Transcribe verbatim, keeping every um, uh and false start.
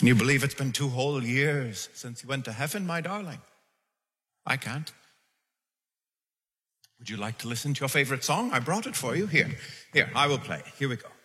Can you believe it's been two whole years since you went to heaven, my darling? I can't. Would you like to listen to your favorite song? I brought it for you. Here, here, I will play. Here we go.